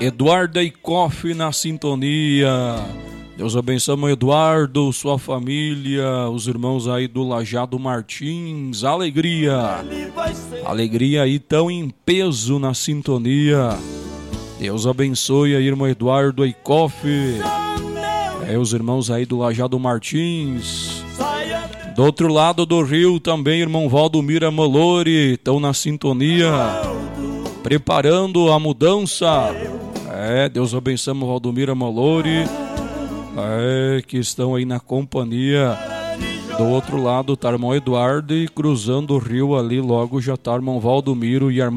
Eduardo Eikoff na sintonia. Deus abençoe, meu Eduardo, sua família, os irmãos aí do Lajado Martins. Alegria. Alegria aí tão em peso na sintonia. Deus abençoe aí, irmão Eduardo Eikoff. Os irmãos aí do Lajado Martins. Do outro lado do rio também, irmão Valdomiro Amolori, estão na sintonia, preparando a mudança. Deus abençoe o Valdomiro Amolori, que estão aí na companhia. Do outro lado tá irmão Eduardo, e cruzando o rio ali logo já tá irmão Valdomiro e a irmã